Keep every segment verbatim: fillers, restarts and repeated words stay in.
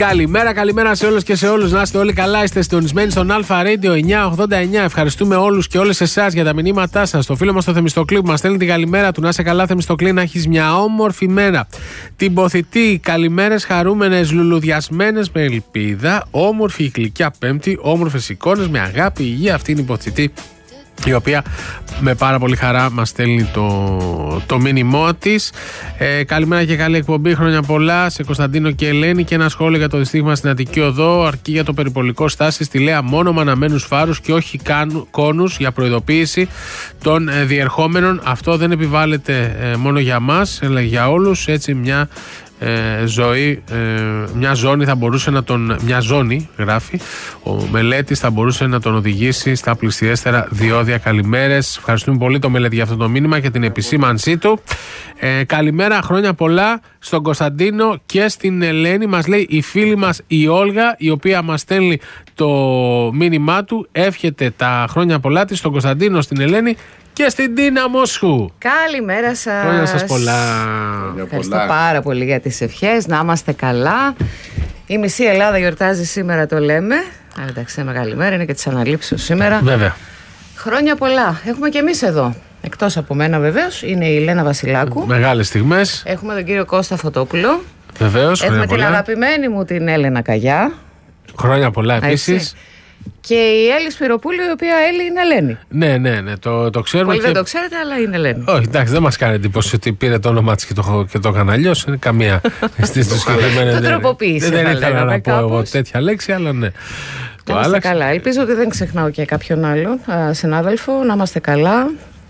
Καλημέρα, καλημέρα σε όλους και σε όλους. Να είστε όλοι καλά, είστε συντονισμένοι στον Αλφα Radio εννιακόσια ογδόντα εννιά. Ευχαριστούμε όλους και όλες εσάς για τα μηνύματά σας. Το φίλο μας το Θεμιστοκλή που μας στέλνει την καλημέρα του. Να είσαι καλά, Θεμιστοκλή, να έχεις μια όμορφη μέρα. Την Ποθητή, καλημέρες χαρούμενες, λουλουδιασμένες με ελπίδα. Όμορφη γλυκιά Πέμπτη, όμορφες εικόνες με αγάπη, υγεία. Αυτή είναι η Ποθητή, η οποία με πάρα πολύ χαρά μας στέλνει το, το μήνυμό της. Ε, καλημέρα και καλή εκπομπή, χρόνια πολλά σε Κωνσταντίνο και Ελένη, και ένα σχόλιο για το δυστύχημα στην Αττική Οδό. Αρκεί για το περιπολικό στάση στη Λέα μόνο με αναμένους φάρους και όχι καν, κόνους για προειδοποίηση των ε, διερχόμενων. Αυτό δεν επιβάλλεται ε, μόνο για μας, αλλά για όλους. Έτσι μια Ε, ζωή, ε, μια ζώνη θα μπορούσε να τον, μια ζώνη γράφει ο Μελέτης, θα μπορούσε να τον οδηγήσει στα πλησιέστερα διόδια. Καλημέρες, ευχαριστούμε πολύ το Μελέτη για αυτό το μήνυμα και την επισήμανσή του. ε, καλημέρα, χρόνια πολλά στον Κωνσταντίνο και στην Ελένη, μας λέει η φίλη μας η Όλγα, η οποία μας στέλνει το μήνυμά του. Εύχεται τα χρόνια πολλά της στον Κωνσταντίνο, στην Ελένη και στην Τίνα Μόσχου. Καλημέρα σας. Χρόνια σας πολλά. Ευχαριστώ πάρα πολύ για τις ευχές. Να είμαστε καλά. Η μισή Ελλάδα γιορτάζει σήμερα, το λέμε. Αλλά εντάξει, είναι μεγάλη μέρα, είναι και της αναλήψεως σήμερα. Βέβαια. Χρόνια πολλά. Έχουμε και εμείς εδώ. Εκτός από μένα βεβαίως, είναι η Λένα Βασιλάκου. Μεγάλες στιγμές. Έχουμε τον κύριο Κώστα Φωτόπουλο. Βεβαίως. Έχουμε την αγαπημένη μου την Έλενα Καγιά. Χρόνια πολλά επίσης. Και η Έλλη Σπυροπούλου, η οποία Έλλη είναι Ελένη. Ναι, ναι, ναι, το, το ξέρουμε. Πολύ και... δεν το ξέρετε, αλλά είναι Ελένη. Όχι, εντάξει, δεν μας κάνει εντύπωση ότι πήρε το όνομά της και το, και το έκανε αλλιώς. Είναι καμία στη συγκεκριμένη. Το τροποποίησε. Δεν ήθελα να πω κάπως. εγώ τέτοια λέξη, αλλά ναι. Να είμαστε καλά. Ελπίζω ότι δεν ξεχνάω και κάποιον άλλον α, συνάδελφο. Να είμαστε καλά.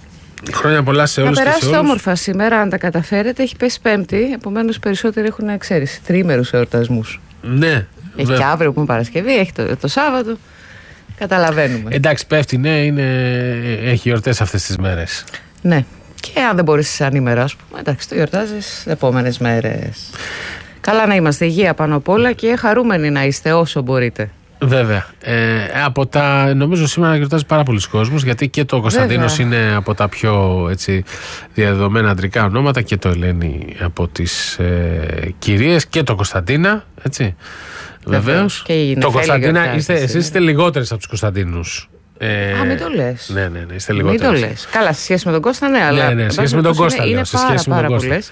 Χρόνια πολλά σε όλους και σε όλους. Να περάσετε όμορφα σήμερα, αν τα καταφέρετε. Έχει πέσει Πέμπτη, επομένως περισσότεροι έχουν, ξέρεις, τριήμερους εορτασμούς. Ναι. Έχει βε... και αύριο που είναι Παρασκευή, έχει το, το Σάββατο. Καταλαβαίνουμε. Εντάξει, πέφτει, ναι, είναι... έχει γιορτές αυτές τις μέρες. Ναι. Και αν δεν μπορείς ανήμερα, ας πούμε, εντάξει, το γιορτάζεις τις επόμενες μέρες. Καλά να είμαστε, υγεία πάνω απ' όλα και χαρούμενοι να είστε όσο μπορείτε. Βέβαια. Ε, από τα, νομίζω σήμερα γιορτάζει πάρα πολλοί κόσμος, γιατί και το Κωνσταντίνος είναι από τα πιο έτσι, διαδεδομένα αντρικά ονόματα, και το Ελένη από τις ε, κυρίες, και το Κωνσταντίνα, έτσι. Βεβαίως. Το Κωνσταντίνα, είστε, εσείς είστε λιγότερες από τους Κωνσταντίνους. Ε, Α, μην το λες. Ναι, ναι, ναι, είστε λιγότερες. Μην το λες. Καλά, σε σχέση με τον Κώστα, ναι, αλλά. Ναι, ναι, σε σχέση με τον Κώστα, είναι, λέω, είναι σε πάρα, σχέση με πάρα τον Κώστα.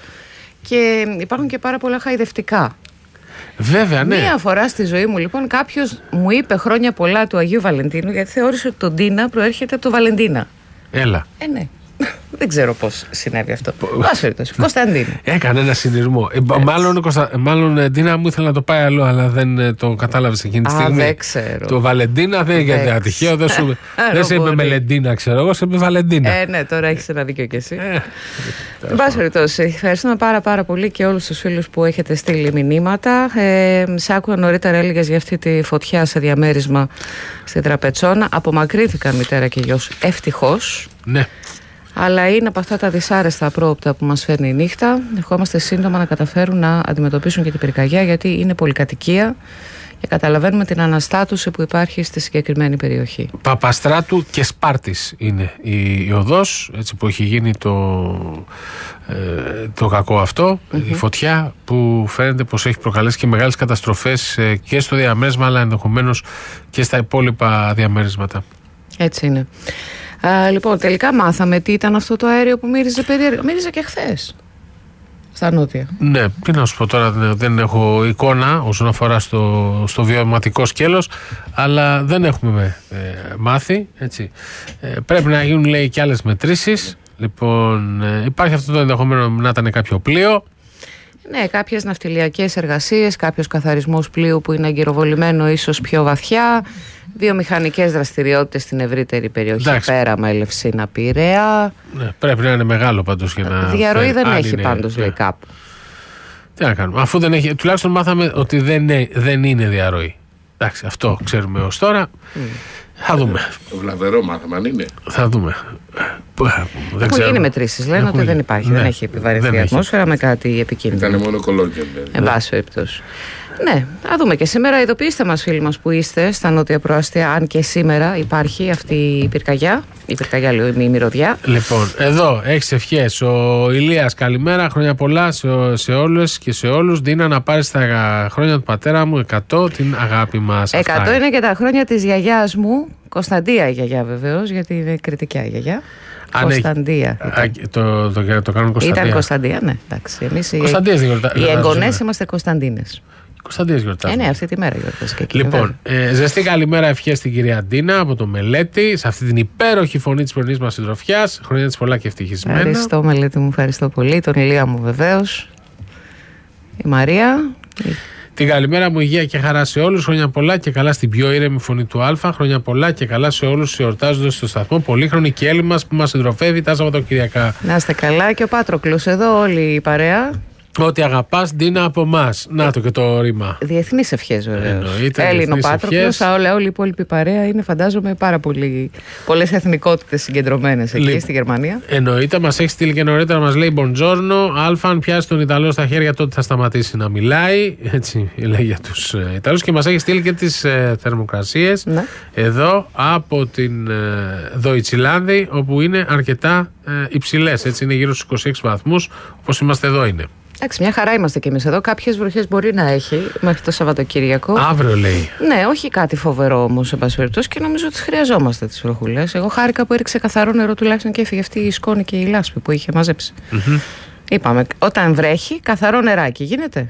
Και υπάρχουν και πάρα πολλά χαϊδευτικά. Βέβαια, ναι. Μία φορά στη ζωή μου, λοιπόν, κάποιος μου είπε χρόνια πολλά του Αγίου Βαλεντίνου, γιατί θεώρησε ότι το Ντίνα προέρχεται από το Βαλεντίνα. Έλα. Ε, ναι. Δεν ξέρω πώς συνέβη αυτό. Πάσχερτος. Κωνσταντίνο. Έκανε ένα συνειρμό. Ε, μάλλον, Κωνστα... μάλλον Ντίνα μου ήθελε να το πάει αλλού, αλλά δεν ε, το κατάλαβε εκείνη τη στιγμή. Α, δεν ξέρω. Το Βαλεντίνα δεν είναι γιατί ατυχαίο. Δεν σου δεν σε είπε Μελεντίνα, ξέρω εγώ, σε είπε Βαλεντίνα. Ε, ναι, τώρα έχεις ένα δίκιο κι εσύ. Εν πάση περιπτώσει, ευχαριστούμε πάρα, πάρα πολύ και όλους τους φίλους που έχετε στείλει μηνύματα. Ε, σ' άκουγα νωρίτερα, έλεγες για αυτή τη φωτιά σε διαμέρισμα στη Τραπετσόνα. Απομακρύνθηκαν μητέρα και γιος. Ευτυχώς. Ναι. Αλλά είναι από αυτά τα δυσάρεστα απρόοπτα που μας φέρνει η νύχτα. Ευχόμαστε σύντομα να καταφέρουν να αντιμετωπίσουν και την πυρκαγιά, γιατί είναι πολυκατοικία και καταλαβαίνουμε την αναστάτωση που υπάρχει στη συγκεκριμένη περιοχή. Παπαστράτου και Σπάρτης είναι η, η οδός, έτσι, που έχει γίνει το, ε, το κακό αυτό, mm-hmm. η φωτιά που φαίνεται πως έχει προκαλέσει και μεγάλες καταστροφές ε, και στο διαμέρισμα, αλλά ενδεχομένως και στα υπόλοιπα διαμέρισματα. Έτσι είναι. Α, λοιπόν, τελικά μάθαμε τι ήταν αυτό το αέριο που μύριζε περίεργα. Μύριζε και χθες στα νότια. Ναι, τι να σου πω τώρα, δεν έχω εικόνα όσον αφορά στο, στο βιωματικό σκέλος, αλλά δεν έχουμε ε, μάθει, έτσι. Ε, πρέπει να γίνουν, λέει, και άλλες μετρήσεις. Λοιπόν, ε, υπάρχει αυτό το ενδεχομένο να ήταν κάποιο πλοίο. Ναι, κάποιες ναυτιλιακές εργασίες, κάποιος καθαρισμός πλοίου που είναι αγκυροβολημένο ίσως πιο βαθιά, βιομηχανικές δραστηριότητες στην ευρύτερη περιοχή. Εντάξει. Πέρα με Ελευσίνα, Πειραιά. Ναι, πρέπει να είναι μεγάλο πάντως για να. Διαρροή φέρει, δεν έχει είναι, πάντως, ναι. λέει κάπου. Τι να κάνουμε, αφού δεν έχει, τουλάχιστον μάθαμε ότι δεν είναι, δεν είναι διαρροή. Εντάξει, αυτό ξέρουμε ως τώρα. Mm. Θα δούμε. Βλαβερό μάθαμε, αν είναι. Θα δούμε. Έχουν γίνει μετρήσεις, λένε ότι δεν υπάρχει, ναι, δεν έχει επιβαρυνθεί η ατμόσφαιρα με κάτι επικίνδυνο. Ήταν μόνο κολόγια. Εν πάση περιπτώσει. Ναι, θα δούμε και σήμερα. Ειδοποιήστε μας, φίλοι μας, που είστε στα νότια προάστια, αν και σήμερα υπάρχει αυτή η πυρκαγιά. Η πυρκαγιά, λέω, η μυρωδιά. Λοιπόν, εδώ έχεις ευχές. Ο Ηλίας, καλημέρα, χρόνια πολλά σε, σε όλες και σε όλους. Δίνα να πάρεις τα χρόνια του πατέρα μου εκατό, την αγάπη μας. εκατό είναι και τα χρόνια της γιαγιάς μου. Κωνσταντία η γιαγιά, βεβαίως, γιατί είναι κριτικιά η γιαγιά. Αν Κωνσταντία. Έχει, το, το, το, το κάνουν Κωνσταντία. Ήταν Κωνσταντία, ναι. Εντάξει, εμείς οι, οι εγγονές είμαστε Κωνσταντίνες. Κωνσταντίνες γιορτάζουν. Ε, ναι, αυτή τη μέρα γιορτάζει και εκεί. Λοιπόν, ε, ζεστή καλημέρα, ευχές στην κυρία Ντίνα από το Μελέτη, σε αυτή την υπέροχη φωνή της πρωινής μας συντροφιάς. Χρόνια της πολλά και ευτυχισμένα. Ευχαριστώ, Μελέτη μου, ευχαριστώ πολύ. Τον Ηλία μου, βεβαίως. Η Μαρία. Την καλημέρα μου, υγεία και χαρά σε όλους. Χρόνια πολλά και καλά στην πιο ήρεμη φωνή του Α. Χρόνια πολλά και καλά σε όλους εορτάζοντας στο σταθμό. Πολύχρονη και Έλλη μας που μας συντροφεύει τα Σαββατοκυριακά. Να είστε καλά, και ο Πάτροκλος εδώ, όλη η παρέα. Ό,τι αγαπάς, Ντίνα, από εμάς. Να το και το ρήμα. Διεθνείς ευχές, βεβαίως. Έλληνο Πάτροκλος, όλη η υπόλοιπη παρέα είναι, φαντάζομαι, πάρα πολλές εθνικότητες συγκεντρωμένες εκεί, Λι... στη Γερμανία. Εννοείται, μας έχει στείλει και νωρίτερα, μας λέει Buongiorno. Αλφα, αν πιάσει τον Ιταλό στα χέρια, τότε θα σταματήσει να μιλάει. Έτσι λέει για τους ε, Ιταλούς. Και μας έχει στείλει και τις ε, θερμοκρασίες, ναι, εδώ από την ε, Δοϊτσιλάνδη, όπου είναι αρκετά ε, υψηλές. Έτσι, είναι γύρω στους είκοσι έξι βαθμούς, όπως είμαστε εδώ είναι. Εντάξει, μια χαρά είμαστε κι εμείς εδώ. Κάποιες βροχές μπορεί να έχει μέχρι το Σαββατοκύριακο. Αύριο λέει. Ναι, όχι κάτι φοβερό όμως, σε πάση περιπτώσει, και νομίζω ότι χρειαζόμαστε τις βροχούλες. Εγώ χάρηκα που έριξε καθαρό νερό τουλάχιστον και έφυγε αυτή η σκόνη και η λάσπη που είχε μαζέψει. Mm-hmm. Είπαμε, όταν βρέχει, καθαρό νεράκι γίνεται.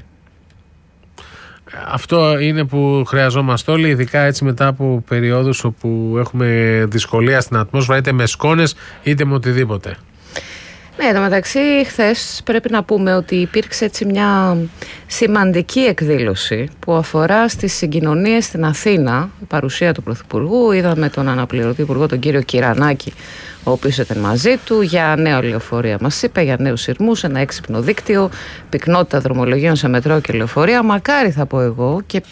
Αυτό είναι που χρειαζόμαστε όλοι, ειδικά έτσι μετά από περιόδους όπου έχουμε δυσκολία στην ατμόσφαιρα, είτε με σκόνες είτε με οτιδήποτε. Ναι, εν τω μεταξύ, χθες πρέπει να πούμε ότι υπήρξε έτσι μια σημαντική εκδήλωση που αφορά στις συγκοινωνίες στην Αθήνα, η παρουσία του Πρωθυπουργού. Είδαμε τον αναπληρωτή υπουργό, τον κύριο Κυρανάκη, ο οποίος ήταν μαζί του, για νέα λεωφορεία μας είπε, για νέους σειρμούς, ένα έξυπνο δίκτυο, πυκνότητα δρομολογίων σε μετρό και λεωφορεία. Μακάρι, θα πω εγώ, και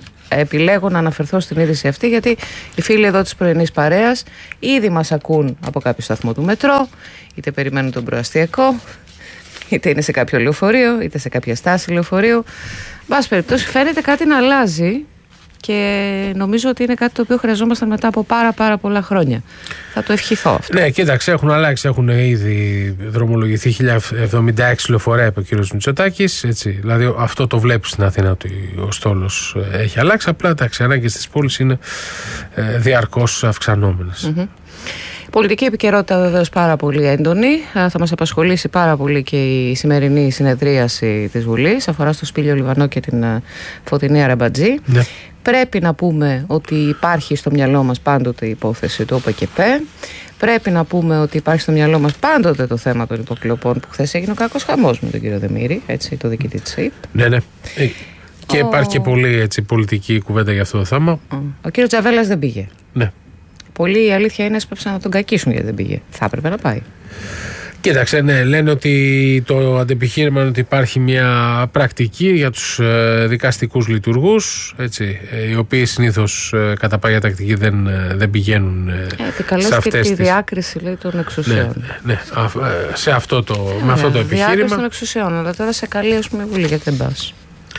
επιλέγω να αναφερθώ στην είδηση αυτή, γιατί οι φίλοι εδώ της πρωινής παρέας ήδη μας ακούν από κάποιο σταθμό του μετρό, είτε περιμένουν τον προαστιακό, είτε είναι σε κάποιο λεωφορείο, είτε σε κάποια στάση λεωφορείου. Μπας περιπτώσει, φαίνεται κάτι να αλλάζει και νομίζω ότι είναι κάτι το οποίο χρειαζόμασταν μετά από πάρα πάρα πολλά χρόνια. Θα το ευχηθώ αυτό. Ναι, κοίταξε, έχουν αλλάξει, έχουν ήδη δρομολογηθεί χίλια εβδομήντα έξι λεωφορεία, είπε ο κύριος Μητσοτάκης. Έτσι, δηλαδή αυτό το βλέπεις στην Αθήνα, ότι ο στόλος έχει αλλάξει. Απλά τα ανάγκες της πόλης είναι ε, διαρκώς αυξανόμενες. Mm-hmm. Η πολιτική επικαιρότητα βεβαίως πάρα πολύ έντονη. Θα μας απασχολήσει πάρα πολύ και η σημερινή συνεδρίαση της Βουλής. Αφορά στο Σπήλιο Λιβανό και την Φωτεινή Αραμπατζή. Ναι. Πρέπει να πούμε ότι υπάρχει στο μυαλό μας πάντοτε η υπόθεση του ΟΠΕΚΕΠΕ. Πρέπει να πούμε ότι υπάρχει στο μυαλό μας πάντοτε το θέμα των υποκλοπών, που χθες έγινε ο κακός χαμός με τον κύριο Δεμήρη, έτσι, το διοικητή της ΕΙΠ. Ναι, ναι. Και ο... υπάρχει και πολύ έτσι, πολιτική κουβέντα για αυτό το θέμα. Ο κύριος Τζαβέλας δεν πήγε. Ναι. Πολλοί, η αλήθεια είναι, έσπεψαν να τον κακίσουν γιατί δεν πήγε. Θα έπρεπε να πάει. Κοίταξε, ναι, λένε ότι το αντεπιχείρημα είναι ότι υπάρχει μια πρακτική για τους ε, δικαστικούς λειτουργούς, έτσι, ε, οι οποίοι συνήθως ε, κατά πάγια τακτική δεν, ε, δεν πηγαίνουν ε, ε, σε αυτές και τη τις... διάκριση, λέει, των εξουσιών. Ναι, ναι, ναι, σε αυτό το, ε, με αυτό το επιχείρημα. Διάκριση των εξουσιών, αλλά τώρα σε καλή, ας πούμε, Βουλή, γιατί δεν πας.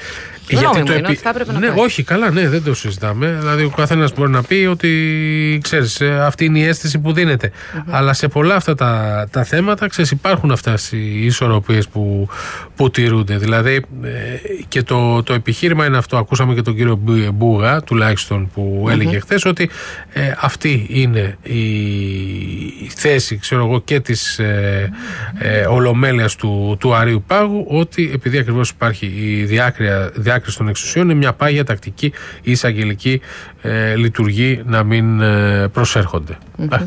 Γιατί το επι... θα έπρεπε να ναι, πάει. όχι, καλά, ναι, δεν το συζητάμε. Δηλαδή, ο καθένας μπορεί να πει ότι ξέρεις, αυτή είναι η αίσθηση που δίνεται. Mm-hmm. Αλλά σε πολλά αυτά τα, τα θέματα, ξέρεις, υπάρχουν αυτές οι ισορροπίες που, που τηρούνται. Δηλαδή, ε, και το, το επιχείρημα είναι αυτό. Ακούσαμε και τον κύριο Μπούγα, τουλάχιστον, που mm-hmm. έλεγε χθες ότι ε, αυτή είναι η, η θέση, ξέρω εγώ, και της ε, ε, ολομέλειας του, του Αρείου Πάγου, ότι επειδή ακριβώς υπάρχει η διάκρια των εξουσιών, είναι μια πάγια τακτική η εισαγγελική ε, λειτουργεί να μην ε, προσέρχονται. Mm-hmm.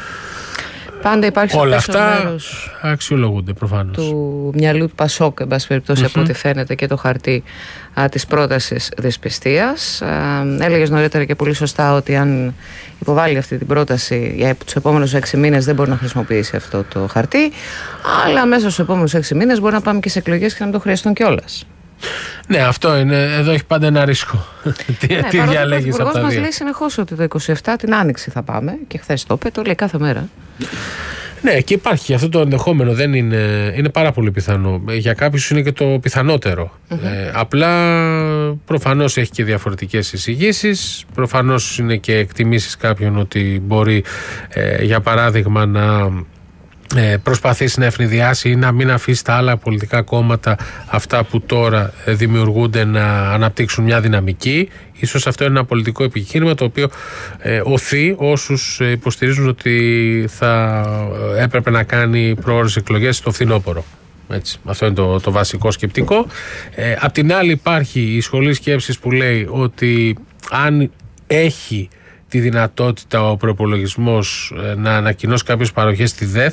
Πάντα υπάρχει όλα αυτά αξιολογούνται προφανώς. Του μυαλού του Πασόκ, εν πάση περιπτώσει, mm-hmm. από ό,τι φαίνεται, και το χαρτί α, της πρότασης δυσπιστίας. Έλεγες νωρίτερα και πολύ σωστά ότι αν υποβάλει αυτή την πρόταση για τους επόμενους έξι μήνες δεν μπορεί να χρησιμοποιήσει αυτό το χαρτί, αλλά μέσα στους επόμενους έξι μήνες μπορεί να πάμε και σε εκλογές και να μην το χρειαστούν κιόλας. Ναι, αυτό είναι. Εδώ έχει πάντα ένα ρίσκο. τι ναι, τι διαλέγεις από τα δύο. Ο Υπουργός μας λέει συνεχώς ότι το είκοσι επτά την Άνοιξη θα πάμε και χθες το είπε, το λέει κάθε μέρα. Ναι, και υπάρχει αυτό το ενδεχόμενο. Δεν είναι, είναι πάρα πολύ πιθανό. Για κάποιους είναι και το πιθανότερο. Mm-hmm. Ε, απλά προφανώς έχει και διαφορετικές εισηγήσεις. Προφανώς είναι και εκτιμήσεις κάποιων ότι μπορεί, ε, για παράδειγμα, να ε, προσπαθήσει να ευνηδιάσει ή να μην αφήσει τα άλλα πολιτικά κόμματα, αυτά που τώρα ε, δημιουργούνται, να αναπτύξουν μια δυναμική. Ίσως αυτό είναι ένα πολιτικό επιχείρημα το οποίο ε, οθεί όσους υποστηρίζουν ότι θα έπρεπε να κάνει προώρες εκλογές στο φθινόπωρο. Έτσι, αυτό είναι το, το βασικό σκεπτικό. Ε, απ' την άλλη υπάρχει η σχολή σκέψης που λέει ότι αν έχει τη δυνατότητα ο προϋπολογισμός ε, να ανακοινώσει κάποιες παροχές στη ΔΕΘ,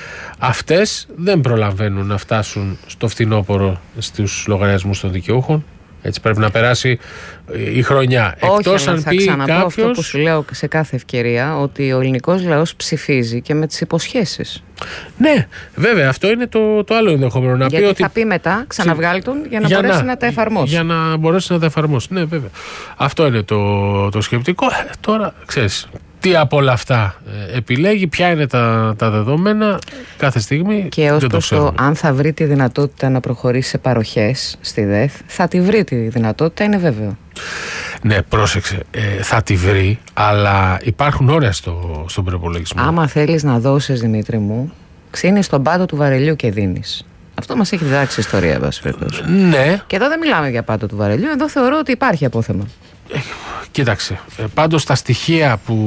αυτές δεν προλαβαίνουν να φτάσουν στο φθινόπωρο στους λογαριασμούς των δικαιούχων. Έτσι πρέπει να περάσει η χρονιά. Όχι, εκτός αν θα πει ξαναπώ κάποιος... αυτό που σου λέω σε κάθε ευκαιρία, ότι ο ελληνικός λαός ψηφίζει και με τις υποσχέσεις. Ναι, βέβαια, αυτό είναι το, το άλλο ενδεχόμενο. Να Γιατί πει ότι θα πει μετά, ξαναβγάλει τον για να για μπορέσει να, να τα εφαρμόσει. Για να μπορέσει να τα εφαρμόσει. Ναι, βέβαια. Αυτό είναι το, το σκεπτικό. Ε, τώρα, ξέρεις, τι από όλα αυτά ε, επιλέγει, ποια είναι τα, τα δεδομένα κάθε στιγμή. Και ως προς το αν θα βρει τη δυνατότητα να προχωρήσει σε παροχές στη ΔΕΘ, θα τη βρει τη δυνατότητα, είναι βέβαιο. Ναι, πρόσεξε, ε, θα τη βρει, αλλά υπάρχουν όρια στο, στον προπολογισμό. Άμα θέλεις να δώσεις, Δημήτρη μου, ξύνεις στον πάτο του βαρελιού και δίνεις. Αυτό μας έχει διδάξει η ιστορία, εν πάση περιπτώσει. Ναι. Και εδώ δεν μιλάμε για πάτο του βαρελιού, εδώ θεωρώ ότι υπάρχει απόθεμα. Ε, κοίταξε, ε, πάντως τα στοιχεία που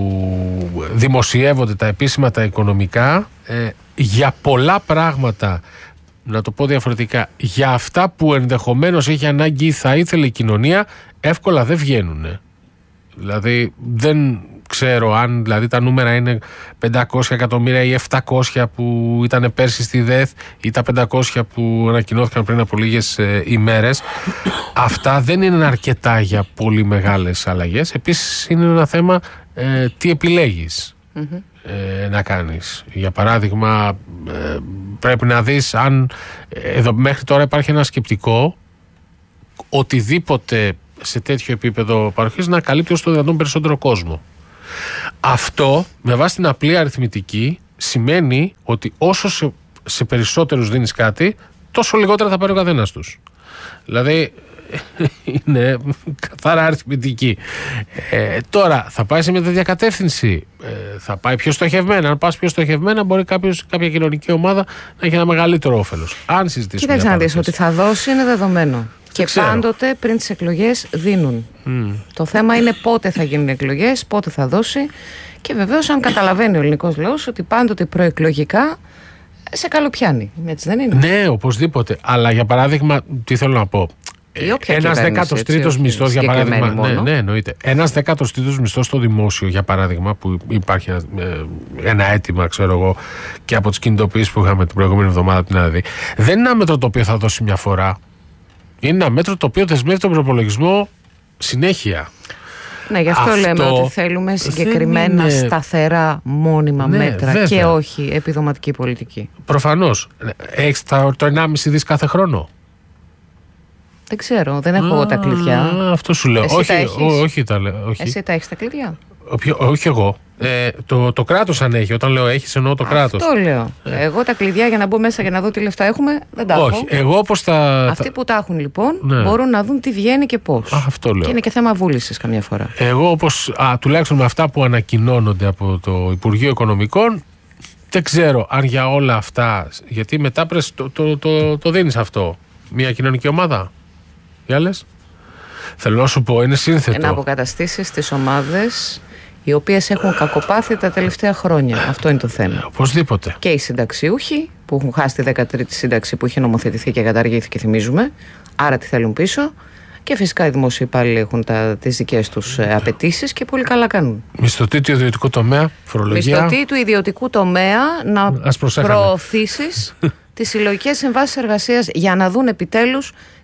δημοσιεύονται, τα επίσημα, τα οικονομικά, ε, για πολλά πράγματα, να το πω διαφορετικά, για αυτά που ενδεχομένως έχει ανάγκη ή θα ήθελε η κοινωνία, εύκολα δεν βγαίνουν. Δηλαδή δεν ξέρω αν δηλαδή τα νούμερα είναι πεντακόσια εκατομμύρια ή επτακόσια που ήταν πέρσι στη ΔΕΘ ή τα πεντακόσια που ανακοινώθηκαν πριν από λίγες ε, ημέρες. Αυτά δεν είναι αρκετά για πολύ μεγάλες αλλαγές. Επίσης είναι ένα θέμα ε, τι επιλέγεις mm-hmm. ε, να κάνεις. Για παράδειγμα ε, πρέπει να δεις αν εδώ μέχρι τώρα υπάρχει ένα σκεπτικό οτιδήποτε σε τέτοιο επίπεδο παροχής να καλύπτει όσο το δυνατόν περισσότερο κόσμο. Αυτό με βάση την απλή αριθμητική σημαίνει ότι όσο σε, σε περισσότερους δίνεις κάτι, τόσο λιγότερα θα πάρει ο καθένας τους. Δηλαδή είναι καθαρά αριθμητική. Ε, τώρα θα πάει σε μια τέτοια κατεύθυνση, ε, θα πάει πιο στοχευμένα. Αν πας πιο στοχευμένα, μπορεί κάποιος, κάποια κοινωνική ομάδα να έχει ένα μεγαλύτερο όφελος. Αν συζητήσουμε. Κοίταξε να δεις, ότι θα δώσει είναι δεδομένο. Και ξέρω. Πάντοτε πριν τις εκλογές δίνουν. Mm. Το θέμα είναι πότε θα γίνουν οι εκλογές, πότε θα δώσει. Και βεβαίως αν καταλαβαίνει ο ελληνικός λαός ότι πάντοτε προεκλογικά σε καλοπιάνει. Έτσι δεν είναι? Ναι, οπωσδήποτε. Αλλά για παράδειγμα, τι θέλω να πω. Ένας δέκατος τρίτος μισθός, για παράδειγμα. Ναι, ναι, εννοείται. Ένας δέκατος τρίτος μισθός στο δημόσιο, για παράδειγμα, που υπάρχει ένα, ένα αίτημα, ξέρω εγώ, και από τις κινητοποιήσεις που είχαμε την προηγούμενη εβδομάδα από την ΑΔ, δεν είναι ένα μέτρο το οποίο θα δώσει μια φορά. Είναι ένα μέτρο το οποίο δεσμεύει τον προπολογισμό συνέχεια. Ναι, γι' αυτό, αυτό λέμε ότι θέλουμε συγκεκριμένα είναι... σταθερά μόνιμα ναι, μέτρα βέβαια. Και όχι επιδοματική πολιτική. Προφανώς. Έχεις το ενάμιση δις κάθε χρόνο? Δεν ξέρω, δεν έχω εγώ τα κλειδιά. Αυτό σου λέω. Εσύ όχι, τα έχεις? Ό, όχι, τα λέω. Όχι. Εσύ τα έχεις τα κλειδιά? Όχι, όχι εγώ. Ε, το, το κράτος αν έχει. Όταν λέω έχεις, εννοώ το Αυτό κράτος. Αυτό λέω. Ε. Εγώ τα κλειδιά για να μπω μέσα για να δω τι λεφτά έχουμε δεν τα έχω. Όχι. Εγώ όπως τα. Αυτοί που τα έχουν λοιπόν ναι. μπορούν να δουν τι βγαίνει και πώς. Α, αυτό λέω. Και είναι και θέμα βούλησης καμιά φορά. Εγώ όπως α, τουλάχιστον με αυτά που ανακοινώνονται από το Υπουργείο Οικονομικών, δεν ξέρω αν για όλα αυτά. Γιατί μετά πρες, το, το, το, το, το δίνεις αυτό. Μια κοινωνική ομάδα. Οι άλλες. Θέλω να σου πω, είναι σύνθετο. Να αποκαταστήσεις τις ομάδες οι οποίες έχουν κακοπάθει τα τελευταία χρόνια. Αυτό είναι το θέμα. Οπωσδήποτε. Και οι συνταξιούχοι που έχουν χάσει τη δεκατρίτη σύνταξη που είχε νομοθετηθεί και καταργήθηκε, θυμίζουμε. Άρα τι θέλουν πίσω. Και φυσικά οι δημόσιοι υπάλληλοι έχουν τα, τις δικές τους ε, απαιτήσεις και πολύ καλά κάνουν. Μισθωτή του ιδιωτικού τομέα, φορολογία. Μισθωτή του ιδιωτικού τομέα να προωθήσεις τις συλλογικές συμβάσεις εργασίας για να δουν επιτέλους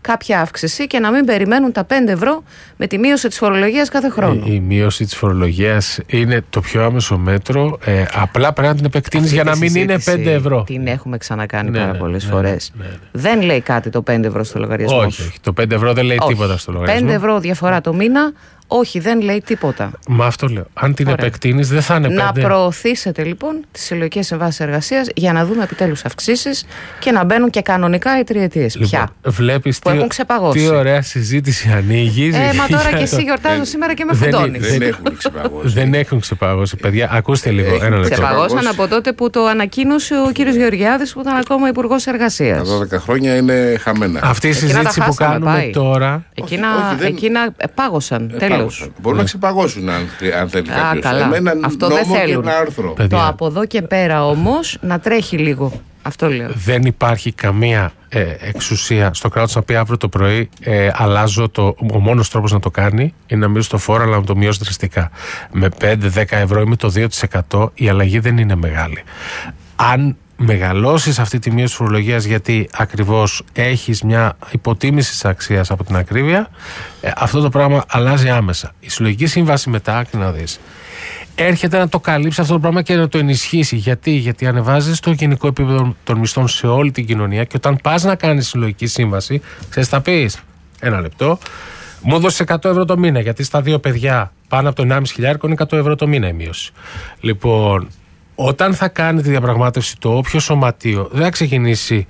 κάποια αύξηση και να μην περιμένουν τα πέντε ευρώ με τη μείωση της φορολογίας κάθε χρόνο. Η, η μείωση της φορολογίας είναι το πιο άμεσο μέτρο. Ε, απλά πρέπει να την επεκτείνεις για να μην είναι πέντε ευρώ. Την έχουμε ξανακάνει ναι, πάρα ναι, πολλές ναι, φορές. Ναι, ναι, ναι. Δεν λέει κάτι το πέντε ευρώ στο λογαριασμό. Όχι, όχι. Το πέντε ευρώ δεν λέει όχι. τίποτα στο λογαριασμό. πέντε ευρώ διαφορά το μήνα. Όχι, δεν λέει τίποτα. Μα αυτό λέω. Αν την Ωραία. επεκτείνεις, δεν θα είναι πέντε. Να προωθήσετε λοιπόν τις συλλογικές συμβάσεις εργασίας για να δούμε επιτέλους αυξήσεις και να μπαίνουν και κανονικά οι τριετίες. Λοιπόν, πια. Βλέπεις που τι, έχουν ξεπαγώσει. Τι ωραία συζήτηση ανοίγει. Ε, μα τώρα και εσύ γιορτάζω σήμερα και με φουντώνεις. Δεν έχουν ξεπαγώσει. Δεν έχουν ξεπαγώσει. Παιδιά, ακούστε λίγο. Ένα λεπτό. Ξεπαγώσαν από τότε που το ανακοίνωσε ο κύριος Γεωργιάδης που ήταν ακόμα υπουργός εργασίας. Τα δώδεκα χρόνια είναι χαμένα. Αυτή η συζήτηση που κάνουμε τώρα. Εκείνα πάγωσαν. Τέλος. Μπορούν να ξεπαγώσουν αν, αν θέλει κάποιος. Αυτό δεν θέλουν. Άρθρο. Το από εδώ και πέρα όμως να τρέχει λίγο. Αυτό λέω. Δεν υπάρχει καμία ε, εξουσία στο κράτος να πει αύριο το πρωί ε, αλλάζω το. Ο μόνος τρόπος να το κάνει είναι να μειώσει το φόρο, αλλά να το μειώσει δραστικά. Με πέντε με δέκα ευρώ ή με το δύο τοις εκατό η αλλαγή δεν είναι μεγάλη. Αν μεγαλώσεις αυτή τη μείωση φορολογίας γιατί ακριβώς έχεις μια υποτίμηση της αξίας από την ακρίβεια, ε, αυτό το πράγμα αλλάζει άμεσα. Η συλλογική σύμβαση μετά, άκρη να δεις, έρχεται να το καλύψει αυτό το πράγμα και να το ενισχύσει. Γιατί, Γιατί ανεβάζεις το γενικό επίπεδο των μισθών σε όλη την κοινωνία και όταν πας να κάνεις συλλογική σύμβαση, ξέρεις, θα πεις ένα λεπτό, μου έδωσες εκατό ευρώ το μήνα, γιατί στα δύο παιδιά πάνω από το ενάμιση χιλιάρικο είναι εκατό ευρώ το μήνα η μείωση. Λοιπόν, όταν θα κάνει τη διαπραγμάτευση το όποιο σωματείο, δεν θα ξεκινήσει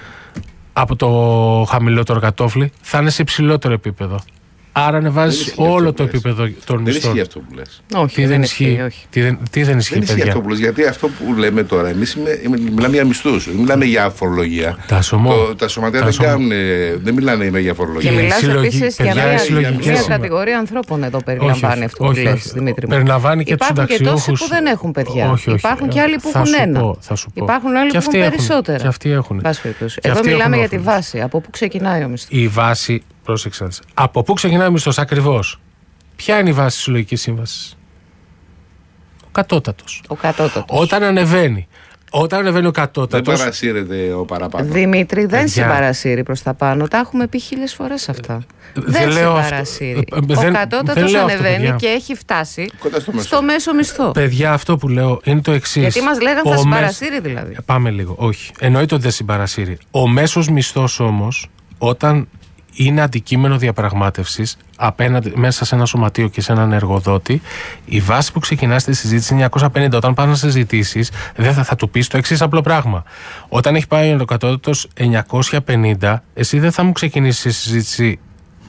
από το χαμηλότερο κατόφλι, θα είναι σε υψηλότερο επίπεδο. Άρα ανεβάζει όλο το επίπεδο των μισθών. Δεν ισχύει αυτό που λες. Όχι, τι δεν ισχύει. όχι. Τι δεν, τι δεν ισχύει, δεν ισχύει αυτό που λες, γιατί αυτό που λέμε τώρα, εμείς μιλάμε για μισθούς, μιλάμε για φορολογία. Τα, σωμό, το, τα σωματεία δεν, κάνουν, δεν μιλάνε για φορολογία. Και μιλάς επίσης για μια, μια κατηγορία ανθρώπων εδώ περιλαμβάνει αυτό που λες, Δημήτρη μου. Περιλαμβάνει και τους συνταξιούχους. Υπάρχουν και τόσοι που δεν έχουν παιδιά. Υπάρχουν και άλλοι που έχουν ένα. Υπάρχουν άλλοι που έχουν περισσότερα. Και αυτοί έχουν. Εδώ μιλάμε για τη βάση. Από πού ξεκινάει ο μισθός? Η βάση. Πρόσεξα. Από πού ξεκινάει ο μισθός ακριβώς? Ποια είναι η βάση της συλλογικής σύμβασης? Ο κατώτατος. Ο κατώτατος. Όταν ανεβαίνει. Όταν ανεβαίνει ο κατώτατος. Δεν παρασύρεται ο παραπάνω. Δημήτρη, δεν Παιδιά. συμπαρασύρει προς τα πάνω. Τα έχουμε πει χίλιες φορές αυτά. Δεν, δεν συμπαρασύρει. Ο κατώτατος ανεβαίνει αυτό, και έχει φτάσει στο, στο μέσο μισθό. Παιδιά, αυτό που λέω είναι το εξής. Γιατί μας λέγανε θα συμπαρασύρει δηλαδή. Πάμε λίγο. Όχι. Εννοείται ότι δεν συμπαρασύρει. Ο μέσος μισθός όμως, όταν είναι αντικείμενο διαπραγμάτευσης απέναντι μέσα σε ένα σωματείο και σε έναν εργοδότη, η βάση που ξεκινά στη συζήτηση είναι εννιακόσια πενήντα. Όταν πας να συζητήσεις, δεν θα, θα του πεις το εξής απλό πράγμα. Όταν έχει πάει ο κατώτατος εννιακόσια πενήντα, εσύ δεν θα μου ξεκινήσεις τη συζήτηση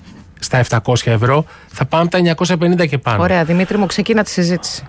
στα επτακόσια ευρώ, θα πάμε τα εννιακόσια πενήντα και πάνω. Ωραία, Δημήτρη μου, ξεκίνα τη συζήτηση.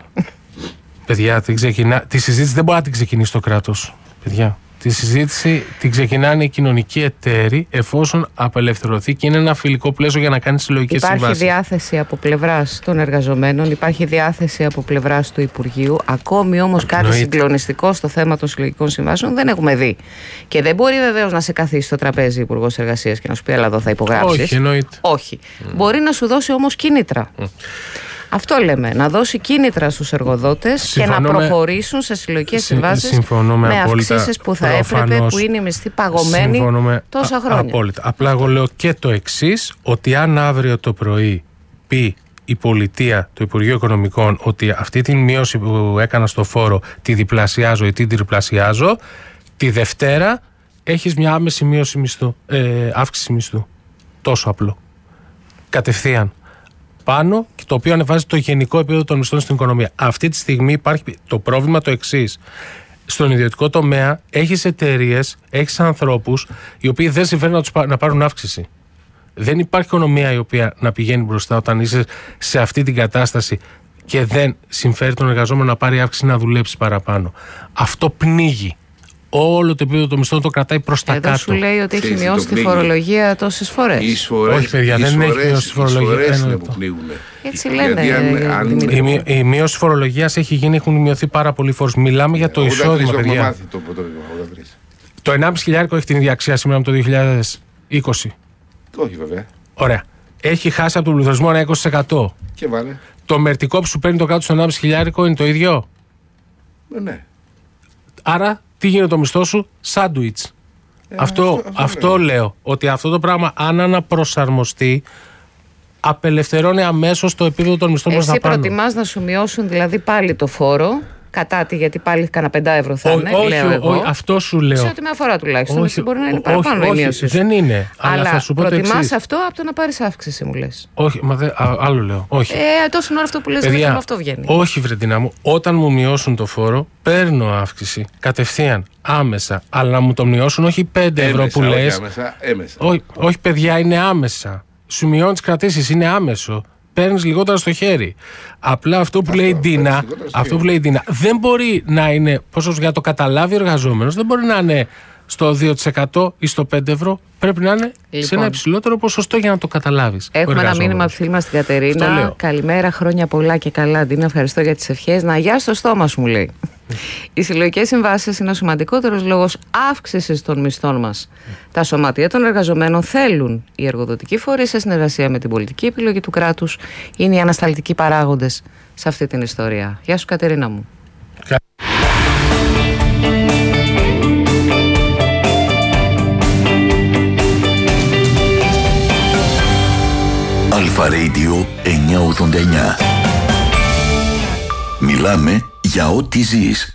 Παιδιά, την ξεκινά... τη συζήτηση δεν μπορεί να την ξεκινήσει το κράτος. Παιδιά. Τη συζήτηση την ξεκινάνε οι κοινωνικοί εταίροι εφόσον απελευθερωθεί και είναι ένα φιλικό πλαίσιο για να κάνει συλλογικές συμβάσεις. Υπάρχει διάθεση από πλευράς των εργαζομένων, υπάρχει διάθεση από πλευράς του Υπουργείου. Ακόμη όμως κάτι Νοήτε. συγκλονιστικό στο θέμα των συλλογικών συμβάσεων δεν έχουμε δει. Και δεν μπορεί βεβαίως να σε καθίσει στο τραπέζι Υπουργός Εργασίας και να σου πει: έλα εδώ θα υπογράψεις. Όχι, εννοείται. Όχι. Mm. Μπορεί να σου δώσει όμως κίνητρα. Mm. Αυτό λέμε, να δώσει κίνητρα στους εργοδότες συμφωνώ και να προχωρήσουν σε συλλογικές συμβάσεις με, με αυξήσεις που θα έπρεπε, που είναι οι μισθοί παγωμένοι τόσα α, χρόνια. Απόλυτα. Απλά εγώ λέω και το εξής, ότι αν αύριο το πρωί πει η πολιτεία, το Υπουργείο Οικονομικών, ότι αυτή την μείωση που έκανα στο φόρο τη διπλασιάζω ή την τριπλασιάζω, τη Δευτέρα έχεις μια άμεση μείωση μισθού, ε, αύξηση μισθού. Τόσο απλό. Κατευθείαν. Πάνω, και το οποίο ανεβάζει το γενικό επίπεδο των μισθών στην οικονομία. Αυτή τη στιγμή υπάρχει το πρόβλημα το εξής. Στον ιδιωτικό τομέα έχεις εταιρείες, έχεις ανθρώπους οι οποίοι δεν συμφέρουν να, τους, να πάρουν αύξηση. Δεν υπάρχει οικονομία η οποία να πηγαίνει μπροστά όταν είσαι σε αυτή την κατάσταση και δεν συμφέρει τον εργαζόμενο να πάρει αύξηση να δουλέψει παραπάνω. Αυτό πνίγει. Όλο το επίπεδο των μισθών το κρατάει προς τα κάτω. Εδώ σου λέει ότι έχει μειώσει τη φορολογία τόσες φορές. φορές. Όχι, παιδιά, δεν φορές, έχει μειώσει τη φορολογία. Ένα είναι που πνίγουν. Έτσι λένε. Αν... Η, η μείωση φορολογίας έχει γίνει, έχουν μειωθεί πάρα πολλοί φόρους. Μιλάμε για το εισόδημα, παιδιά. Το, το, το ενάμιση χιλιάρικο έχει την ίδια αξία σήμερα με το δύο χιλιάδες είκοσι. Όχι, βέβαια. Ωραία. Έχει χάσει από τον πληθωρισμό ένα είκοσι τοις εκατό. Και βάλε. Το μερτικό που σου παίρνει το κάτω στο ενάμιση χιλιάρικο είναι το ίδιο. Ναι. Άρα, τι γίνεται το μισθό σου? Σάντουιτς. Ε, αυτό, αυτό, αυτό, αυτό λέω. λέω. Ότι αυτό το πράγμα, αν αναπροσαρμοστεί, απελευθερώνει αμέσως το επίπεδο των μισθών μας τα πάνω. Εσύ προτιμάς να σου μειώσουν δηλαδή πάλι το φόρο, κατά τη, γιατί πάλι κάνα πεντά ευρώ θα είναι, όχι, λέω εγώ. Όχι, αυτό σου λέω. Σε ό,τι με αφορά τουλάχιστον. Όχι, μπορεί να είναι παραπάνω η μείωση. Δεν είναι. Αλλά, αλλά θα σου πω προτιμάς αυτό από το να πάρεις αύξηση, μου λες. Όχι, μα δε, α, άλλο λέω. Όχι. Ε, τόσο ώρα αυτό που λες, δεν αυτό βγαίνει. Όχι, Βρετινά μου. Όταν μου μειώσουν το φόρο, παίρνω αύξηση. Κατευθείαν, άμεσα. Αλλά να μου το μειώσουν όχι πέντε ευρώ που λες. Άμεσα, έμεσα. Όχι, όχι, παιδιά, είναι άμεσα. Σου μειώνει τις κρατήσεις, είναι άμεσο. Παίρνεις λιγότερα στο χέρι. Απλά αυτό που αυτό, λέει η Ντίνα, αυτό που λέει η Ντίνα δεν μπορεί να είναι, πόσο για το καταλάβει ο εργαζόμενος, δεν μπορεί να είναι στο δύο τοις εκατό ή στο πέντε ευρώ. Πρέπει να είναι λοιπόν σε ένα υψηλότερο ποσοστό για να το καταλάβεις. Έχουμε ένα μήνυμα από τη φίλη μας την Κατερίνα. Καλημέρα, χρόνια πολλά και καλά. Ντίνα, ευχαριστώ για τις ευχές. Να αγιάσει το στόμα σου, μου λέει. Οι συλλογικές συμβάσεις είναι ο σημαντικότερος λόγος αύξησης των μισθών μας. Τα σωματεία των εργαζομένων θέλουν. Οι εργοδοτικοί φορείς, σε συνεργασία με την πολιτική επιλογή του κράτους, είναι οι ανασταλτικοί παράγοντες σε αυτή την ιστορία. Γεια σου, Κατερίνα μου. Αλφα Radio εννιακόσια ογδόντα εννιά. Μιλάμε για ό,τι ζεις.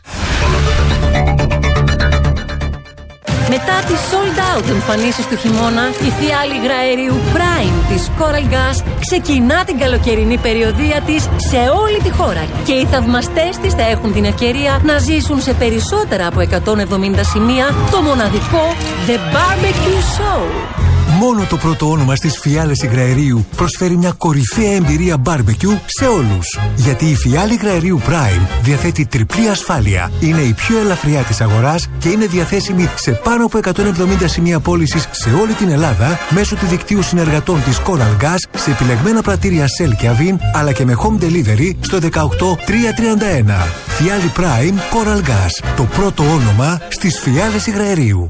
Μετά τις sold out εμφανίσεις του χειμώνα, η φιάλη υγραερίου Prime της Coral Gas ξεκινά την καλοκαιρινή περιοδεία της σε όλη τη χώρα και οι θαυμαστές της θα έχουν την ευκαιρία να ζήσουν σε περισσότερα από εκατόν εβδομήντα σημεία το μοναδικό The Barbecue Show. Μόνο το πρώτο όνομα στις φιάλες υγραερίου προσφέρει μια κορυφαία εμπειρία barbecue σε όλους. Γιατί η φιάλη υγραερίου Prime διαθέτει τριπλή ασφάλεια, είναι η πιο ελαφριά της αγοράς και είναι διαθέσιμη σε πάνω από εκατόν εβδομήντα σημεία πώλησης σε όλη την Ελλάδα μέσω του δικτύου συνεργατών της Coral Gas σε επιλεγμένα πρατήρια Shell και Avin, αλλά και με home delivery στο δεκαοκτώ τριακόσια τριάντα ένα. Φιάλη Prime Coral Gas, το πρώτο όνομα στις φιάλες υγραερίου.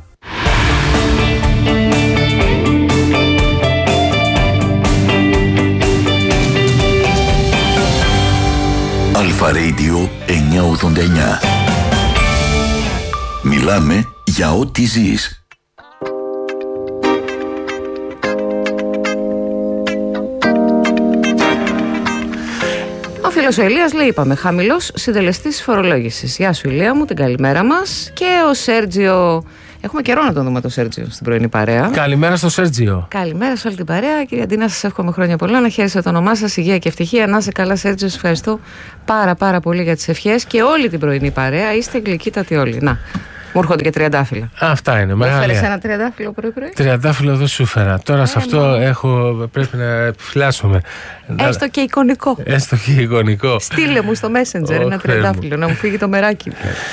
Αλφα Radio εννιακόσια ογδόντα εννιά. Μιλάμε για ό,τι ζεις. Ο φίλος ο Ηλίας λέει, είπαμε, χαμηλός συντελεστής φορολόγησης. Γεια σου, Ηλία μου, την καλημέρα μας. Και ο Σέρτζιο. Έχουμε καιρό να τον δούμε τον Σέρτζιο στην πρωινή παρέα. Καλημέρα στο Σέρτζιο. Καλημέρα σε όλη την παρέα. Κυρία Ντίνα, σας εύχομαι χρόνια πολλά. Να χαίρεστε το όνομά σας, υγεία και ευτυχία. Να είστε καλά, Σέρτζιο. Σας ευχαριστώ πάρα πάρα πολύ για τις ευχές και όλη την πρωινή παρέα. Είστε γλυκύτατοι όλοι. Να, μου έρχονται και τριαντάφυλλα. Αυτά είναι. Μεγάλη. Έφερες ένα τριαντάφυλλο πρωί-πρωί. Τριαντάφυλλο δεν σου φέρα. Τώρα ε, σε αυτό μα. έχω, πρέπει να επιφυλάσσομαι. Έστω και εικονικό. Έστω και εικονικό. Στείλε μου στο Messenger ένα τριαντάφυλλο να μου φύγει το μεράκι.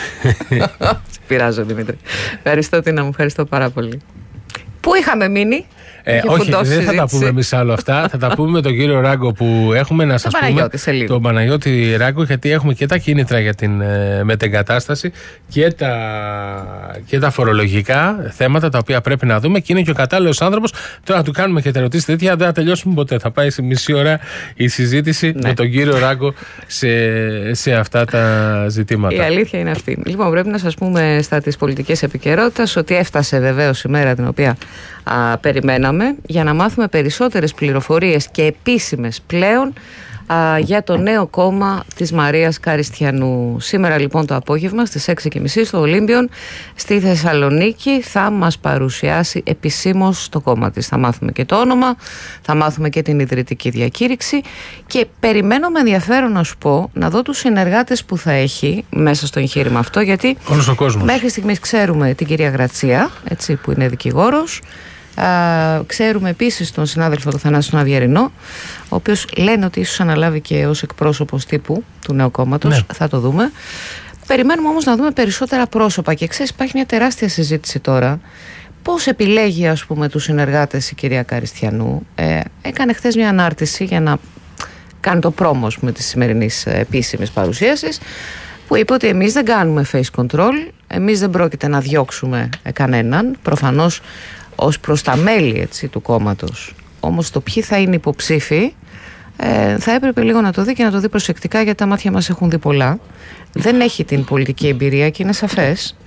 Πειράζω, Δημήτρη. Ευχαριστώ, Τίνα μου, ευχαριστώ πάρα πολύ. Πού είχαμε μείνει? Ε, όχι, δεν συζήτηση. Θα τα πούμε εμείς άλλο αυτά. Θα τα πούμε με τον κύριο Ράγκο που έχουμε να σας πούμε. Τον Παναγιώτη Ράγκο, γιατί έχουμε και τα κίνητρα για την ε, μετεγκατάσταση και τα, και τα φορολογικά θέματα τα οποία πρέπει να δούμε. Και είναι και ο κατάλληλος άνθρωπος. Τώρα να του κάνουμε και τα ερωτήσεις τέτοια, δεν θα τελειώσουμε ποτέ. Θα πάει σε μισή ώρα η συζήτηση ναι. με τον κύριο Ράγκο σε, σε αυτά τα ζητήματα. Η αλήθεια είναι αυτή. Λοιπόν, πρέπει να σας πούμε στα της πολιτικής επικαιρότητας ότι έφτασε βεβαίως η μέρα την οποία α, περιμέναμε για να μάθουμε περισσότερες πληροφορίες και επίσημες πλέον α, για το νέο κόμμα της Μαρίας Καριστιανού. Σήμερα λοιπόν το απόγευμα στις έξι και μισή στο Ολύμπιον στη Θεσσαλονίκη θα μας παρουσιάσει επισήμως το κόμμα της. Θα μάθουμε και το όνομα, θα μάθουμε και την ιδρυτική διακήρυξη και περιμένω με ενδιαφέρον να σου πω να δω τους συνεργάτες που θα έχει μέσα στο εγχείρημα αυτό, γιατί όλος ο κόσμος. Μέχρι στιγμής ξέρουμε την κυρία Γρατσία, έτσι, που είναι δικηγόρος. Uh, ξέρουμε επίσης τον συνάδελφο του Θανάση τον Αδιερινό, ο οποίος λένε ότι ίσως αναλάβει και ως εκπρόσωπος τύπου του νέου κόμματος. Ναι. Θα το δούμε. Περιμένουμε όμως να δούμε περισσότερα πρόσωπα και ξέρεις, υπάρχει μια τεράστια συζήτηση τώρα. Πώς επιλέγει, ας πούμε, τους συνεργάτες η κυρία Καριστιανού? Ε, έκανε χθες μια ανάρτηση για να κάνει το πρόμο με της σημερινής επίσημης παρουσίασης, που είπε ότι εμείς δεν κάνουμε face control, εμείς δεν πρόκειται να διώξουμε κανέναν, προφανώς ως προς τα μέλη, έτσι, του κόμματος. Όμως το ποιοι θα είναι υποψήφοι ε, θα έπρεπε λίγο να το δει και να το δει προσεκτικά, γιατί τα μάτια μας έχουν δει πολλά. Δεν έχει την πολιτική εμπειρία και είναι σαφές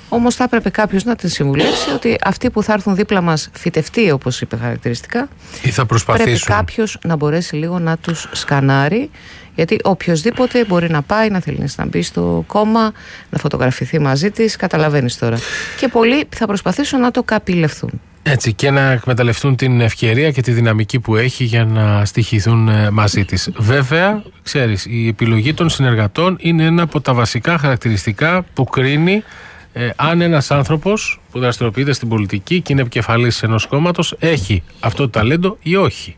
Όμως θα έπρεπε κάποιος να την συμβουλεύσει ότι αυτοί που θα έρθουν δίπλα μας φυτευτοί, όπως είπε χαρακτηριστικά, ή θα προσπαθήσουν. Πρέπει κάποιος να μπορέσει λίγο να τους σκανάρει, γιατί οποιοσδήποτε μπορεί να πάει, να θέλει να μπει στο κόμμα, να φωτογραφηθεί μαζί της, καταλαβαίνεις τώρα. Και πολλοί θα προσπαθήσουν να το καπηλευθούν. Έτσι, και να εκμεταλλευτούν την ευκαιρία και τη δυναμική που έχει για να στοιχηθούν μαζί της. Βέβαια, ξέρεις, η επιλογή των συνεργατών είναι ένα από τα βασικά χαρακτηριστικά που κρίνει ε, αν ένας άνθρωπος που δραστηριοποιείται στην πολιτική και είναι επικεφαλής ενός κόμματος έχει αυτό το ταλέντο ή όχι.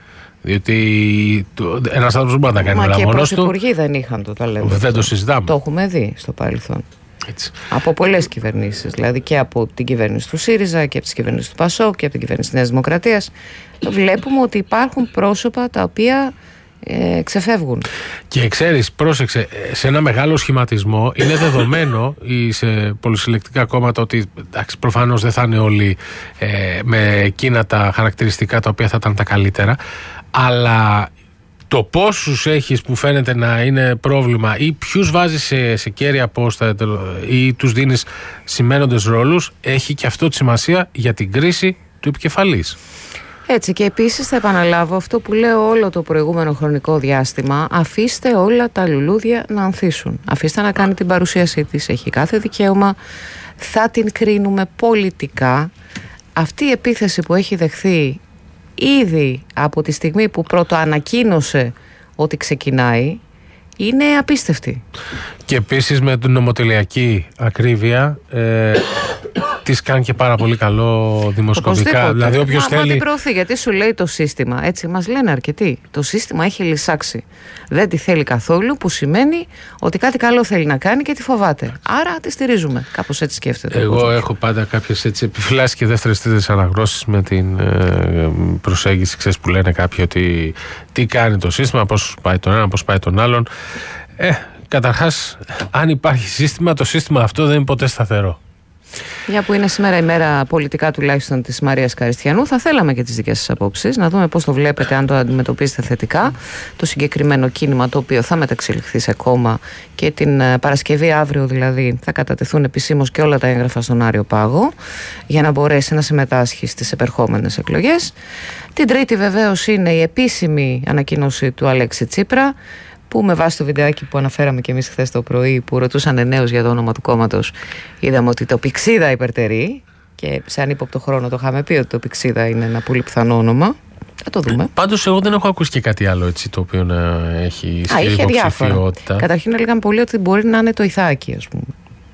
Διότι ένας άνθρωπος δεν μπορεί να τα κάνει όλα μόνος του. Μα και οι πρωθυπουργοί δεν είχαν το ταλέντο. Δεν το συζητάμε. Το έχουμε δει στο παρελθόν. Έτσι. Από πολλές κυβερνήσεις, δηλαδή και από την κυβέρνηση του ΣΥΡΙΖΑ και από τις κυβερνήσεις του ΠΑΣΟΚ και από την κυβέρνηση της Νέας Δημοκρατίας. Βλέπουμε ότι υπάρχουν πρόσωπα τα οποία ε, ξεφεύγουν. Και ξέρεις, πρόσεξε, σε ένα μεγάλο σχηματισμό είναι δεδομένο ή σε πολυσυλλεκτικά κόμματα ότι εντάξει, προφανώς δεν θα είναι όλοι ε, με εκείνα τα χαρακτηριστικά τα οποία θα ήταν τα καλύτερα, αλλά το πόσους έχεις που φαίνεται να είναι πρόβλημα ή ποιους βάζεις σε, σε κέρια πόστα ή τους δίνεις σημαίνοντες ρόλους, έχει και αυτό τη σημασία για την κρίση του επικεφαλής. Έτσι, και επίσης θα επαναλάβω αυτό που λέω όλο το προηγούμενο χρονικό διάστημα: αφήστε όλα τα λουλούδια να ανθίσουν. Αφήστε να κάνει την παρουσίασή της, έχει κάθε δικαίωμα, θα την κρίνουμε πολιτικά. Αυτή η επίθεση που έχει δεχθεί ήδη από τη στιγμή που πρώτο ανακοίνωσε ότι ξεκινάει είναι απίστευτη. Και επίσης με την νομοτελειακή ακρίβεια ε, της κάνει και πάρα πολύ καλό δημοσκοπικά. Δηλαδή όποιος Μα, θέλει... Μα την προωθεί, γιατί σου λέει το σύστημα, έτσι μας λένε αρκετοί, το σύστημα έχει λυσάξει, δεν τη θέλει καθόλου, που σημαίνει ότι κάτι καλό θέλει να κάνει και τη φοβάται, άρα τη στηρίζουμε. Κάπως έτσι σκέφτεται. Εγώ έχω πάντα κάποιες έτσι επιφυλάσεις και δεύτερες τρίτες αναγνώσεις με την ε, προσέγγιση, ξέρεις, που λένε κάποιοι ότι τι κάνει το σύστημα, πώς πάει τον ένα, πώς πάει τον άλλον. Ε, καταρχάς, αν υπάρχει σύστημα, το σύστημα αυτό δεν είναι ποτέ σταθερό. Μια που είναι σήμερα η μέρα πολιτικά τουλάχιστον της Μαρίας Καριστιανού, θα θέλαμε και τις δικές σας απόψεις, να δούμε πώς το βλέπετε, αν το αντιμετωπίζετε θετικά το συγκεκριμένο κίνημα, το οποίο θα μεταξελιχθεί σε κόμμα και την Παρασκευή, αύριο δηλαδή, θα κατατεθούν επισήμως και όλα τα έγγραφα στον Άριο Πάγο για να μπορέσει να συμμετάσχει στις επερχόμενες εκλογές. Την Τρίτη βεβαίως είναι η επίσημη ανακοίνωση του Αλέξη Τσίπρα, που με βάση το βιντεάκι που αναφέραμε και εμείς χθες το πρωί, που ρωτούσαν νέους για το όνομα του κόμματος, είδαμε ότι το Πηξίδα υπερτερεί, και σε ανύποπτο χρόνο το είχαμε πει ότι το Πηξίδα είναι ένα πολύ πιθανό όνομα. Θα το δούμε. Πάντως εγώ δεν έχω ακούσει και κάτι άλλο έτσι, το οποίο να έχει ισχυρή υποψηφιότητα. Καταρχήν έλεγαν πολλοί ότι μπορεί να είναι το Ιθάκη, ας πούμε,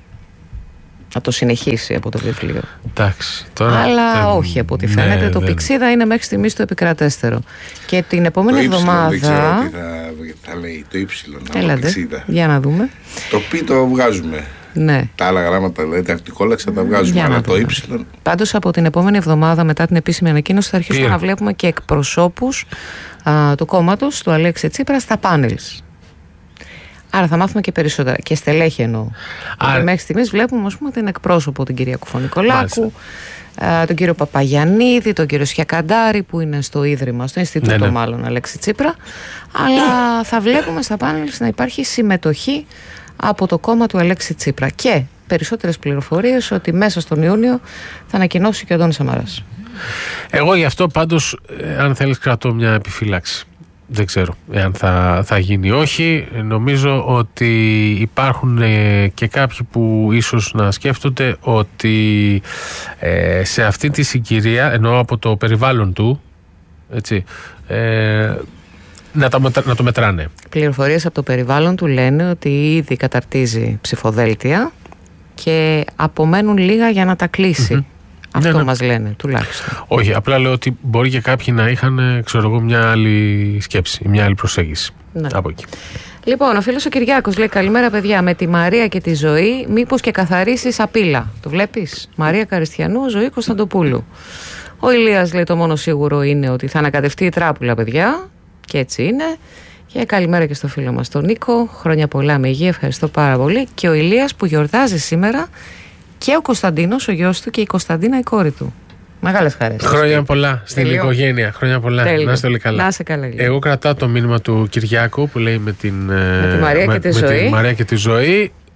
να το συνεχίσει από το βιβλίο. Εντάξει, τώρα αλλά δεν... όχι από ό,τι φαίνεται. Ναι, το δεν... Πηξίδα είναι μέχρι στιγμής το επικρατέστερο. Και την επόμενη το εβδομάδα. Δεν ξέρω τι θα, θα λέει. Το ύψιλον. Έλατε, για να δούμε. Το πι το βγάζουμε. Ναι. Τα άλλα γράμματα, δηλαδή τα αρτικόλαξα τα βγάζουμε. Για αλλά το ύψιλον. Πάντως από την επόμενη εβδομάδα, μετά την επίσημη ανακοίνωση, θα αρχίσουμε να βλέπουμε και εκπροσώπους α, του κόμματος του Αλέξη Τσίπρα στα πάνελς. Άρα θα μάθουμε και περισσότερα. Και στελέχη εννοώ. Άρα... Μέχρι στιγμής βλέπουμε, ας πούμε, την εκπρόσωπο, την κυρία Κουφονικολάκου, α, τον κύριο Παπαγιαννίδη, τον κύριο Σιακαντάρη, που είναι στο Ίδρυμα, στο Ινστιτούτο, ναι, ναι. μάλλον Αλέξη Τσίπρα. Αλλά θα βλέπουμε στα πάνελ να υπάρχει συμμετοχή από το κόμμα του Αλέξη Τσίπρα. Και περισσότερες πληροφορίες ότι μέσα στον Ιούνιο θα ανακοινώσει και ο Αντώνης Σαμαράς. Εγώ γι' αυτό πάντως, αν θέλεις, κρατώ μια επιφύλαξη. Δεν ξέρω εάν θα, θα γίνει ή όχι. Νομίζω ότι υπάρχουν ε, και κάποιοι που ίσως να σκέφτονται ότι ε, σε αυτή τη συγκυρία, εννοώ από το περιβάλλον του, έτσι, ε, να, τα, να το μετράνε. Πληροφορίες από το περιβάλλον του λένε ότι ήδη καταρτίζει ψηφοδέλτια και απομένουν λίγα για να τα κλείσει. Mm-hmm. Αυτό ναι, ναι. μας λένε τουλάχιστον. Όχι, απλά λέω ότι μπορεί και κάποιοι να είχαν, ξέρω εγώ, μια άλλη σκέψη, μια άλλη προσέγγιση, ναι. από εκεί. Λοιπόν, ο φίλος ο Κυριάκος λέει: καλημέρα, παιδιά. Με τη Μαρία και τη Ζωή, μήπως και καθαρίσεις απείλα. Το βλέπεις? Μαρία Καριστιανού, Ζωή Κωνσταντοπούλου. Ο Ηλίας λέει: το μόνο σίγουρο είναι ότι θα ανακατευτεί η τράπουλα, παιδιά. Και έτσι είναι. Και καλημέρα και στο φίλο μας τον Νίκο. Χρόνια πολλά, με υγεία, ευχαριστώ πάρα πολύ. Και ο Ηλίας που γιορτάζει σήμερα. Και ο Κωνσταντίνος, ο γιος του, και η Κωνσταντίνα, η κόρη του. Μεγάλες χαρές. Χρόνια πολλά στην οικογένεια. Χρόνια πολλά. Τέλειο. Να είστε όλοι καλά. Να είστε καλά. Εγώ κρατάω το μήνυμα του Κυριάκου που λέει με την, με τη Μαρία, με, και, τη με ζωή. τη Μαρία και τη Ζωή.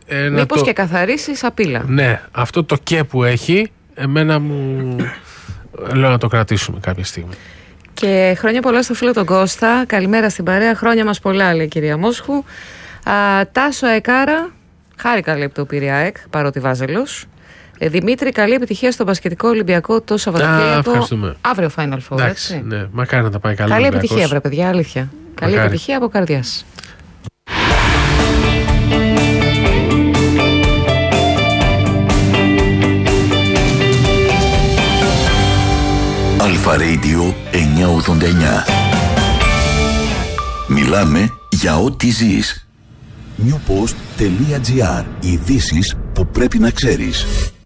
Ε, Μήπως το... και καθαρίσει σαπίλα. Ναι, αυτό το και που έχει, εμένα μου. Λέω να το κρατήσουμε κάποια στιγμή. Και χρόνια πολλά στο φίλο τον Κώστα. Καλημέρα στην παρέα. Χρόνια μας πολλά, λέει η κυρία Μόσχου. Α, Τάσο Αεκάρα. Χάρηκα, λέει, το πήρε ΑΕΚ, παρότι Βάζελος. Ε, Δημήτρη, καλή επιτυχία στο μπασκετικό Ολυμπιακό το Σαββατοκύριακο. Αύριο Final Four. Εντάξει, έτσι. Ναι, μακάρι να τα πάει καλά. Καλή επιτυχία, βρε παιδιά, αλήθεια. Καλή Μακάρι. επιτυχία από καρδιάς. Αλφα Radio εννιακόσια ογδόντα εννιά. Μιλάμε για ό,τι ζεις. newpost.gr. Ειδήσεις που πρέπει να ξέρεις.